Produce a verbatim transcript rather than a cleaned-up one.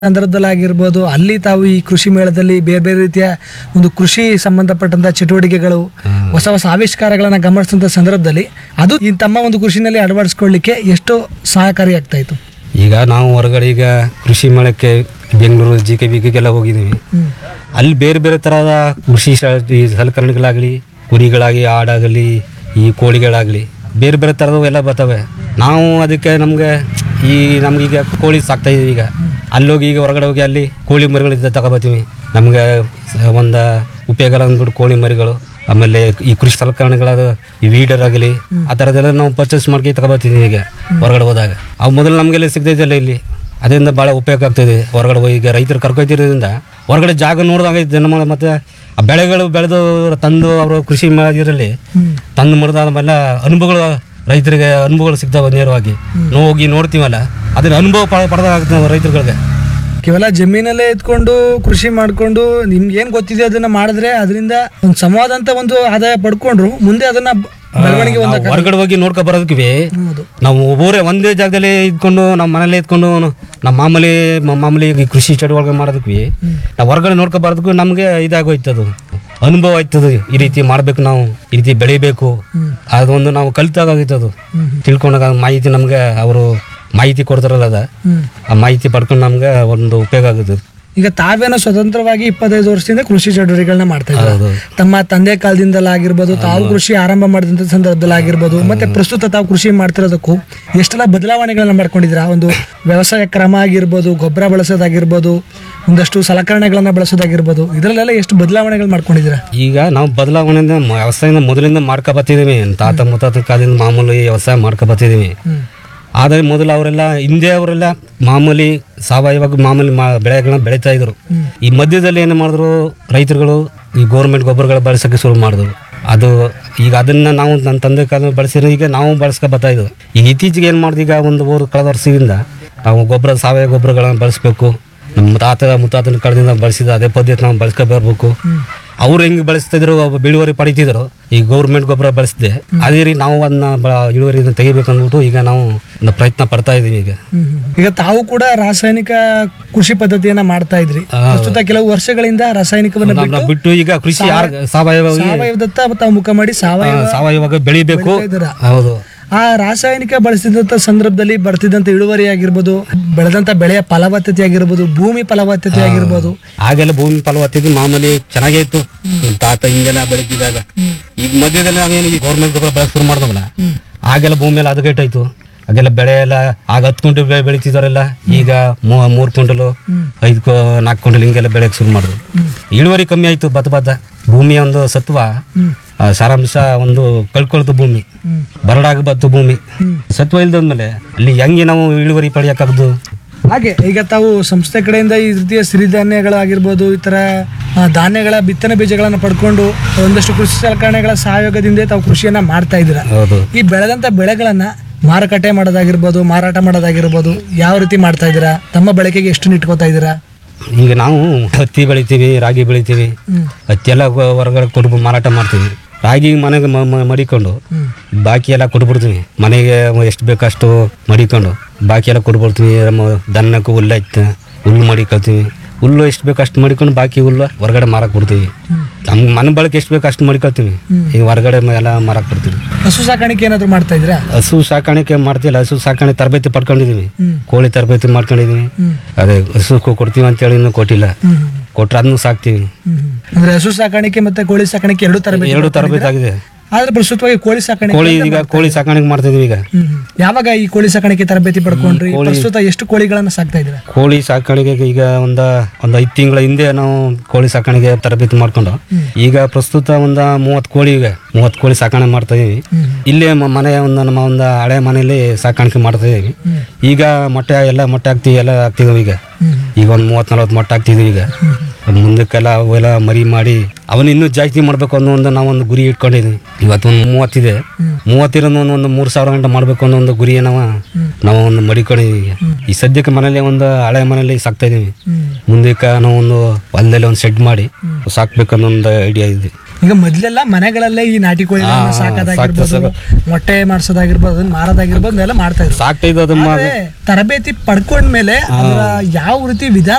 ಸಂದರ್ಭದಲ್ಲಾಗಿರ್ಬೋದು ಅಲ್ಲಿ ತಾವು ಈ ಕೃಷಿ ಮೇಳದಲ್ಲಿ ಬೇರೆ ಬೇರೆ ರೀತಿಯ ಒಂದು ಕೃಷಿ ಸಂಬಂಧಪಟ್ಟಂತ ಚಟುವಟಿಕೆಗಳು ಹೊಸ ಹೊಸ ಆವಿಷ್ಕಾರಗಳನ್ನ ಗಮನಿಸಿದಂಥ ಸಂದರ್ಭದಲ್ಲಿ ಅದು ಈ ತಮ್ಮ ಒಂದು ಕೃಷಿನಲ್ಲಿ ಅಳವಡಿಸ್ಕೊಳ್ಳಿಕ್ಕೆ ಎಷ್ಟು ಸಹಕಾರಿಯಾಗ್ತಾ ಇತ್ತು. ಈಗ ನಾವು ಹೊರಗಡೆ ಈಗ ಕೃಷಿ ಮೇಳಕ್ಕೆ ಬೆಂಗಳೂರು ಜಿ ಕೆ ಬಿಗೆಲ್ಲ ಹೋಗಿದ್ದೀವಿ. ಅಲ್ಲಿ ಬೇರೆ ಬೇರೆ ಥರದ ಕೃಷಿ ಈ ಸಲಕರಣೆಗಳಾಗಲಿ, ಕುರಿಗಳಾಗಿ, ಆಡಾಗಲಿ, ಈ ಕೋಳಿಗಳಾಗಲಿ ಬೇರೆ ಬೇರೆ ಥರದವು ಎಲ್ಲ ಬರ್ತವೆ. ನಾವು ಅದಕ್ಕೆ ನಮಗೆ ಈ ನಮಗೀಗ ಕೋಳಿ ಸಾಕ್ತಾ ಇದೀವಿ. ಈಗ ಅಲ್ಲೋಗಿ ಈಗ ಹೊರಗಡೆ ಹೋಗಿ ಅಲ್ಲಿ ಕೋಳಿ ಮರಿಗಳಿಂದ ತಗೊಬರ್ತೀವಿ. ನಮಗೆ ಒಂದು ಉಪಯೋಗ ಅಂದ್ಬಿಟ್ಟು ಕೋಳಿ ಮರಿಗಳು, ಆಮೇಲೆ ಈ ಕೃಷಿ ಸಲಕರಣೆಗಳಾದ ಈ ವೀಡರ್ ಆಗಲಿ ಆ ಥರದ್ದೆಲ್ಲ ನಾವು ಪರ್ಚೇಸ್ ಮಾಡ್ಕೊಂಡು ತಗೊಬರ್ತೀವಿ. ಈಗ ಹೊರಗಡೆ ಹೋದಾಗ ಅವು ಮೊದಲು ನಮಗೆಲ್ಲ ಸಿಗ್ತೈತಲ್ಲ ಇಲ್ಲಿ, ಅದರಿಂದ ಭಾಳ ಉಪಯೋಗ ಆಗ್ತದೆ. ಹೊರಗಡೆ ಹೋಗಿ ಈಗ ರೈತರು ಕರ್ಕೊತಿರೋದ್ರಿಂದ ಹೊರಗಡೆ ಜಾಗ ನೋಡಿದಾಗ ನಮ್ಮ ಮತ್ತು ಆ ಬೆಳೆಗಳು ಬೆಳೆದು ತಂದು ಅವರು ಕೃಷಿ ಮಾಡಿರಲ್ಲಿ ತಂದು ಮುರಿದಾದ ಮೇಲೆ ಅನುಭವಗಳು ರೈತರಿಗೆ ಅನುಭವಗಳು ಸಿಗ್ತಾವೆ. ನೇರವಾಗಿ ನಾವು ಹೋಗಿ ನೋಡ್ತೀವಲ್ಲ, ಅದನ್ನ ಅನುಭವ ಪ ಪಡೆದಾಗುತ್ತೆ ನಾವು ರೈತರುಗಳಿಗೆ. ಕೇವಲ ಜಮೀನಲ್ಲೇ ಎತ್ಕೊಂಡು ಕೃಷಿ ಮಾಡ್ಕೊಂಡು ನಿಮ್ಗೆ ಏನ್ ಗೊತ್ತಿದೆ ಅದನ್ನ ಮಾಡಿದ್ರೆ ಅದರಿಂದ ಒಂದು ಸಮವಾದ ಅಂತ ಒಂದು ಆದಾಯ ಪಡ್ಕೊಂಡ್ರು ಮುಂದೆ ಅದನ್ನ ಬೆಳವಣಿಗೆ ಹೊರಗಡೆ ಹೋಗಿ ನೋಡ್ಕೊ ಬರೋದಕ್ಕೆ ನಾವು ಊರೇ ಒಂದೇ ಜಾಗದಲ್ಲಿ ಇದ್ಕೊಂಡು ನಮ್ಮ ಮನೇಲಿ ಇದ್ಕೊಂಡು ನಮ್ಮ ಮಾಮೂಲಿ ಮಾಮೂಲಿ ಕೃಷಿ ಚಟುವಟಿಕೆ ಮಾಡೋದಕ್ಕೆ ನಾವು ಹೊರಗಡೆ ನೋಡ್ಕೊ ಬರೋದಕ್ಕೂ ನಮಗೆ ಇದಾಗೋಯ್ತದು, ಅನುಭವ ಆಯ್ತದ. ಈ ರೀತಿ ಮಾಡ್ಬೇಕು, ನಾವು ಈ ರೀತಿ ಬೆಳಿಬೇಕು, ಅದೊಂದು ನಾವು ಕಲಿತಾಗೋಯ್ತದು. ತಿಳ್ಕೊಂಡಾಗ ಮಾಹಿತಿ ನಮ್ಗೆ ಅವರು ಮಾಹಿತಿ ಕೊಡ್ತಾರಲ್ಲ, ಅದ ಆ ಮಾಹಿತಿ ಪಡ್ಕೊಂಡು ನಮ್ಗೆ ಒಂದು ಉಪಯೋಗ ಆಗುತ್ತೆ. ಈಗ ತಾವೇನೋ ಸ್ವತಂತ್ರವಾಗಿ ಇಪ್ಪತ್ತೈದು ವರ್ಷದಿಂದ ಕೃಷಿ ಚಟುವಟಿಕೆಗಳನ್ನ ಮಾಡ್ತಾ ಇದ್ದಾರೆ. ತಮ್ಮ ತಂದೆ ಕಾಲದಿಂದಲಾಗಿರ್ಬೋದು, ತಾವು ಕೃಷಿ ಆರಂಭ ಮಾಡಿದಂಥ ಸಂದರ್ಭದಲ್ಲಾಗಿರ್ಬೋದು, ಮತ್ತೆ ಪ್ರಸ್ತುತ ತಾವು ಕೃಷಿ ಮಾಡ್ತಿರೋದಕ್ಕೂ ಎಷ್ಟೆಲ್ಲ ಬದಲಾವಣೆಗಳನ್ನ ಮಾಡ್ಕೊಂಡಿದ್ದೀರಾ? ಒಂದು ವ್ಯವಸಾಯ ಕ್ರಮ ಆಗಿರ್ಬೋದು, ಗೊಬ್ಬರ ಬಳಸೋದಾಗಿರ್ಬೋದು, ಒಂದಷ್ಟು ಸಲಕರಣೆಗಳನ್ನ ಬಳಸೋದಾಗಿರ್ಬೋದು, ಇದರಲ್ಲೆಲ್ಲ ಎಷ್ಟು ಬದಲಾವಣೆಗಳು ಮಾಡ್ಕೊಂಡಿದ್ದೀರಾ? ಈಗ ನಾವು ಬದಲಾವಣೆಯಿಂದ ವ್ಯವಸಾಯದಿಂದ ಮೊದಲಿಂದ ಮಾಡ್ಕೊ ಬರ್ತಿದ್ದೀವಿ. ತಾತ ಮುತ್ತಾತ ಕಾಲದಿಂದ ಮಾಮೂಲಿ ವ್ಯವಸಾಯ ಮಾಡ್ಕೊ ಬರ್ತಿದ್ದೀವಿ. ಆದರೆ ಮೊದಲು ಅವರೆಲ್ಲ ಹಿಂದೆ ಅವರೆಲ್ಲ ಮಾಮೂಲಿ ಸಾವಯವ ಮಾಮೂಲಿ ಮಾ ಬೆಳೆಗಳನ್ನ ಬೆಳೀತಾ ಇದ್ರು. ಈ ಮಧ್ಯದಲ್ಲಿ ಏನು ಮಾಡಿದ್ರು ರೈತರುಗಳು ಈ ಗೌರ್ಮೆಂಟ್ ಗೊಬ್ಬರಗಳ ಬಳಸೋಕ್ಕೆ ಶುರು ಮಾಡಿದ್ರು. ಅದು ಈಗ ಅದನ್ನ ನಾವು ನನ್ನ ತಂದೆ ಕಾಲ ಬಳಸಿರೋ ಈಗ ನಾವು ಬಳಸ್ಕೊ ಬರ್ತಾ ಇದ್ವು. ಈಗ ಇತ್ತೀಚೆಗೆ ಏನು ಮಾಡಿದ್ರು, ಈಗ ಒಂದು ಊರು ಕಳೆದ ವರ್ಷದಿಂದ ನಾವು ಗೊಬ್ಬರ ಸಾವಯವ ಗೊಬ್ಬರಗಳನ್ನ ಬಳಸಬೇಕು. ನಮ್ಮ ತಾತ ಮುತ್ತಾತನ ಕಾಲದಿಂದ ಬಳಸಿದ ಅದೇ ಪದ್ಧತಿ ನಾವು ಬಳಸ್ಕೊ ಬರಬೇಕು. ಅವ್ರು ಹೆಂಗೆ ಬಳಸ್ತಿದ್ರು, ಇಳುವರಿ ಪಡಿತಿದ್ರು, ಈ ಗೌರ್ಮೆಂಟ್ ಗೊಬ್ಬರ ಬಳಸಿದೆ ಅದೇ ರೀತಿ ನಾವು ಅದನ್ನ ಇಳುವರಿನ ತೆಗಿಬೇಕಂದ್ಬಿಟ್ಟು ಈಗ ನಾವು ಒಂದು ಪ್ರಯತ್ನ ಪಡ್ತಾ ಇದೀವಿ. ಈಗ ಈಗ ತಾವು ಕೂಡ ರಾಸಾಯನಿಕ ಕೃಷಿ ಪದ್ಧತಿಯನ್ನ ಮಾಡ್ತಾ ಇದ್ರಿ. ಪ್ರಸ್ತುತ ಕೆಲವು ವರ್ಷಗಳಿಂದ ರಾಸಾಯನಿಕವನ್ನ ಬಿಟ್ಟು ಈಗ ಕೃಷಿ ಸಾವಯವ ಸಾವಯವದತ್ತ ತಾವು ಮುಖ ಮಾಡಿ ಸಾವಯವ ಸಾವಯವ ಬೆಳಿಬೇಕು. ಹೌದು. ಆ ರಾಸಾಯನಿಕ ಬಳಸಿದಂಥ ಸಂದರ್ಭದಲ್ಲಿ ಬರ್ತಿದ್ದಂಥ ಇಳುವರಿ ಆಗಿರ್ಬೋದು, ಬೆಳೆದಂಥ ಬೆಳೆಯ ಫಲವತ್ತತೆ ಆಗಿರ್ಬೋದು, ಭೂಮಿ ಫಲವತ್ತತೆ ಆಗಿರ್ಬೋದು, ಆಗೆಲ್ಲ ಭೂಮಿ ಫಲವತ್ತತೆ ಮಾಮೂಲಿ ಚೆನ್ನಾಗೇ ಇತ್ತು. ತಾತ ಹಿಂಗೆಲ್ಲ ಬೆಳೀತಿದ್ದಾಗ ಈಗ ಮಧ್ಯದಲ್ಲಿ ನಾವೇನು ಗೌರ್ಮೆಂಟ್ ಗೊಬ್ಬರ ಬಳಸಿ ಶುರು ಮಾಡಿದ್ವಲ್ಲ, ಆಗೆಲ್ಲ ಭೂಮಿ ಎಲ್ಲ ಹದಗೆಟ್ಟಾಯ್ತು. ಆಗೆಲ್ಲ ಬೆಳೆ ಎಲ್ಲ ಆಗ ಹತ್ತು ಕ್ವಿಂಟಲ್ ಬೆಳೆ ಬೆಳೀತಿದಾರೆಲ್ಲ ಈಗ ಮೂರು ಕ್ವಿಂಟಲು ಐದು ನಾಲ್ಕು ಕ್ವಿಂಟಲ್ ಹಿಂಗೆಲ್ಲ ಬೆಳೆಯಕ್ಕೆ ಶುರು ಮಾಡಿದ್ರು. ಇಳುವರಿ ಕಮ್ಮಿ ಆಯ್ತು. ಭತ್ತ ಭತ್ತ ಭೂಮಿಯ ಒಂದು ಸತ್ವ ಸಾರಾಂಶ ಒಂದು ಕಳ್ಕೊಳ್ತು. ಭೂಮಿ ಬರಡಾಗಿ ಬತ್ತು. ಭೂಮಿ ಸತ್ವ ಇಲ್ದಂದ್ಮೇಲೆ ಅಲ್ಲಿ ಹೆಂಗೆ ನಾವು ಇಳುವರಿ ಪಡೆಯೋಕ್ಕಾಗದು? ಹಾಗೆ ಈಗ ತಾವು ಸಂಸ್ಥೆ ಕಡೆಯಿಂದ ಈ ರೀತಿಯ ಸಿರಿಧಾನ್ಯಗಳಾಗಿರ್ಬೋದು, ಈ ಥರ ಧಾನ್ಯಗಳ ಬಿತ್ತನೆ ಬೀಜಗಳನ್ನು ಪಡ್ಕೊಂಡು ಒಂದಷ್ಟು ಕೃಷಿ ಸಲಕರಣೆಗಳ ಸಹಯೋಗದಿಂದ ತಾವು ಕೃಷಿಯನ್ನ ಮಾಡ್ತಾ ಇದ್ದೀರಾ. ಈ ಬೆಳೆದಂಥ ಬೆಳೆಗಳನ್ನ ಮಾರುಕಟ್ಟೆ ಮಾಡೋದಾಗಿರ್ಬೋದು, ಮಾರಾಟ ಮಾಡೋದಾಗಿರ್ಬೋದು, ಯಾವ ರೀತಿ ಮಾಡ್ತಾ ಇದ್ದೀರಾ? ತಮ್ಮ ಬಳಕೆಗೆ ಎಷ್ಟು ಇಟ್ಕೋತಾ ಇದ್ದೀರಾ? ಈಗ ನಾವು ಹತ್ತಿ ಬೆಳಿತೀವಿ, ರಾಗಿ ಬೆಳಿತೀವಿ. ಹತ್ತಿ ಎಲ್ಲ ಹೊರಗಡೆ ಕೊಟ್ಟು ಮಾರಾಟ ಮಾಡ್ತೀವಿ. ರಾಗಿ ಮನೆಗೆ ಮಡಿಕೊಂಡು ಬಾಕಿ ಎಲ್ಲ ಕೊಟ್ಬಿಡ್ತೀವಿ. ಮನೆಗೆ ಎಷ್ಟು ಬೇಕಷ್ಟು ಮಡಿಕೊಂಡು ಬಾಕಿ ಎಲ್ಲ ಕೊಟ್ಬಿಡ್ತೀವಿ. ನಮ್ಮ ದನಕ್ಕೂ ಹುಲ್ಲು ಐತೆ, ಹುಲ್ಲು ಮಡಿಕೊಳ್ತೀವಿ. ಹುಲ್ಲು ಎಷ್ಟು ಬೇಕು ಅಷ್ಟು ಮಡಿಕೊಂಡು ಬಾಕಿ ಹುಲ್ಲು ಹೊರಗಡೆ ಮಾರಕ್ಕೆ ಬಿಡ್ತೀವಿ. ನಮ್ಗೆ ಮನೆ ಬಳಕೆ ಎಷ್ಟು ಬೇಕು ಅಷ್ಟು ಮಡಿಕೊಳ್ತೀವಿ. ಈಗ ಹೊರಗಡೆ ಎಲ್ಲ ಮಾರಕ್ಕೆ ಬಿಡ್ತೀವಿ. ಹಸು ಸಾಕಾಣಿಕೆ ಏನಾದ್ರು ಮಾಡ್ತಾ ಇದ್ದೀರಾ? ಹಸು ಸಾಕಾಣಿಕೆ ಮಾಡ್ತಿಲ್ಲ. ಹಸು ಸಾಕಾಣಿಕೆ ತರಬೇತಿ ಪಡ್ಕೊಂಡಿದೀವಿ. ಕೋಳಿ ತರಬೇತಿ ಮಾಡ್ಕೊಂಡಿದೀವಿ. ಅದೇ ಹಸು ಕೊಡ್ತೀವಿ ಅಂತೇಳಿ ಇನ್ನೂ ಕೊಟ್ಟಿಲ್ಲ. ಕೊಟ್ರೆ ಅದನ್ನು ಸಾಕ್ತೀವಿ. ಅಂದ್ರೆ ಹಸು ಸಾಕಾಣಿಕೆ ಮತ್ತೆ ಕೋಳಿ ಸಾಕಾಣಿಕೆ ಎರಡು ತರಬೇತಿ ಎರಡು ತರಬೇತಿ ಆಗಿದೆ. ಆದ್ರೆ ಪ್ರಸ್ತುತವಾಗಿ ಕೋಳಿ ಸಾಕಾಣಿಕೆ ಕೋಳಿ ಈಗ ಕೋಳಿ ಸಾಕಾಣಿಕೆ ಮಾಡ್ತಿದೀವಿ. ಈಗ ಯಾವಾಗ ಈ ಕೋಳಿ ಸಾಕಾಣಿಕೆ ತರಬೇತಿ ಪಡ್ಕೊಂಡ್ರಿ? ಪ್ರಸ್ತುತ ಎಷ್ಟು ಕೋಳಿಗಳನ್ನ ಸಾಕ್ತಾ ಇದ್ದೀರಾ? ಕೋಳಿ ಸಾಕಾಣಿಕೆಗೆ ಈಗ ಒಂದ ಒಂದ್ ಐದು ತಿಂಗಳ ಹಿಂದೆ ನಾವು ಕೋಳಿ ಸಾಕಾಣಿಕೆ ತರಬೇತಿ ಮಾಡ್ಕೊಂಡು ಈಗ ಪ್ರಸ್ತುತ ಒಂದ ಮೂವತ್ತು ಕೋಳಿ ಈಗ ಮೂವತ್ತು ಕೋಳಿ ಸಾಕಾಣೆ ಮಾಡ್ತಾ ಇದೀವಿ. ಇಲ್ಲೇ ಮನೆ ಒಂದು ನಮ್ಮ ಒಂದು ಹಳೆ ಮನೆಯಲ್ಲಿ ಸಾಕಾಣಿಕೆ ಮಾಡ್ತಾ ಇದೀವಿ. ಈಗ ಮೊಟ್ಟೆ ಎಲ್ಲ ಮೊಟ್ಟೆ ಹಾಕ್ತಿವಿ ಎಲ್ಲ ಹಾಕ್ತಿದೀವಿ. ಈಗ ಈಗ ಒಂದ್ ಮೂವತ್ ನಲ್ವತ್ತು ಮೊಟ್ಟೆ ಹಾಕ್ತಿದೀವಿ. ಈಗ ಮುಂದಕ್ಕೆಲ್ಲ ಅವೆಲ್ಲ ಮರಿ ಮಾಡಿ ಅವನ್ನ ಇನ್ನೂ ಜಾಸ್ತಿ ಮಾಡ್ಬೇಕು ಅನ್ನೋ ಒಂದು ನಾವೊಂದು ಗುರಿ ಇಟ್ಕೊಂಡಿದ್ವಿ. ಇವತ್ತೊಂದು ಮೂವತ್ತಿದೆ. ಮೂವತ್ತಿರೋದು ಒಂದು ಒಂದು ಮೂರು ಸಾವಿರ ಗಂಟೆ ಮಾಡ್ಬೇಕು ಅನ್ನೋ ಒಂದು ಗುರಿ ನಾವು ನಾವು ಒಂದು ಮಡಿಕೊಂಡಿದ್ದೀವಿ. ಈ ಸದ್ಯಕ್ಕೆ ಮನೇಲಿ ಒಂದು ಹಳೆ ಮನೇಲಿ ಸಾಕ್ತಾ ಇದೀವಿ. ಮುಂದಕ್ಕೆ ನಾವು ಒಂದು ಹೊಲದಲ್ಲಿ ಒಂದು ಸೆಡ್ ಮಾಡಿ ಸಾಕ್ಬೇಕನ್ನೋ ಒಂದು ಐಡಿಯಾ ಇದೆ. ಈಗ ಮೊದ್ಲೆಲ್ಲ ಮನೆಗಳಲ್ಲೇ ಈ ನಾಟಿ ಕೋಳಿಗಳನ್ನ ಸಾಕೋದಾಗಿರ್ಬೋದು, ಮೊಟ್ಟೆ ಮಾಡ್ಸೋದಾಗಿರ್ಬೋದು, ಅದನ್ನ ಮಾರೋದಾಗಿರ್ಬೋದು ಎಲ್ಲ ಮಾಡ್ತಾ ಇದ್ರು. ಸಾಕ್ತಾ ಇದ್ದು ಅದನ್ನ ಆದ್ರೆ ತರಬೇತಿ ಪಡ್ಕೊಂಡ್ಮೇಲೆ ಅದರ ಯಾವ ರೀತಿ ವಿಧಾನ